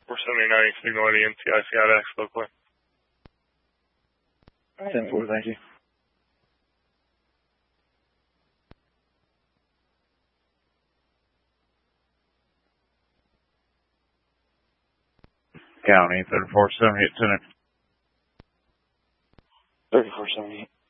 479 signal at the NCIC out X locally. 10-4, thank you. County 3478 Center. 3478.